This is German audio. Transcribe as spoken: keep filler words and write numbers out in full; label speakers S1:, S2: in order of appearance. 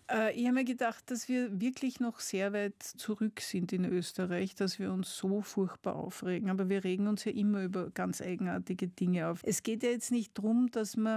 S1: Äh, ich habe mir gedacht, dass wir wirklich noch sehr weit zurück sind in Österreich, dass wir uns so furchtbar aufregen. Aber wir regen uns ja immer über ganz eigenartige Dinge auf. Es geht ja jetzt nicht darum, dass man